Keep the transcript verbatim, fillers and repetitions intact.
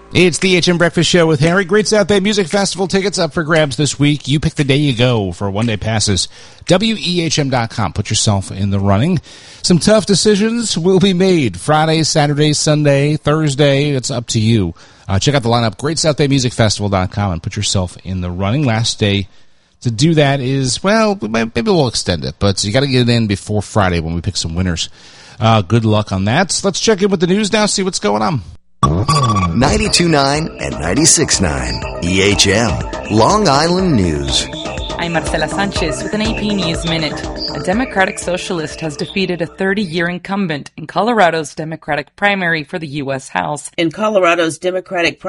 It's the H M Breakfast Show with Harry. Great South Bay Music Festival tickets up for grabs this week. You pick the day you go for one-day passes. W E H M dot com. Put yourself in the running. Some tough decisions will be made. Friday, Saturday, Sunday, Thursday. It's up to you. Uh, check out the lineup. Great South Bay Music Festival dot com and put yourself in the running. Last day to do that is, well, maybe we'll extend it, but you got to get it in before Friday when we pick some winners. Uh, good luck on that. Let's check in with the news now, see what's going on. ninety-two point nine and ninety-six point nine E H M, Long Island News. I'm Marcela Sanchez with an A P News Minute. A Democratic Socialist has defeated a thirty-year incumbent in Colorado's Democratic primary for the U S House. In Colorado's Democratic primary,